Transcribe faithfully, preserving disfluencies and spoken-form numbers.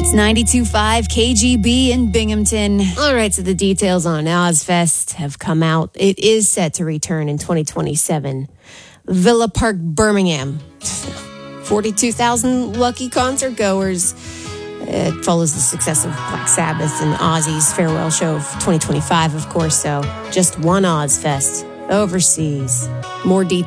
It's ninety-two point five K G B in Binghamton. All right, so the details on Ozfest have come out. It is set to return in twenty twenty-seven. Villa Park, Birmingham. forty-two thousand lucky concert goers. It follows the success of Black Sabbath and Ozzy's farewell show of twenty twenty-five, of course, so just one Ozfest overseas. More details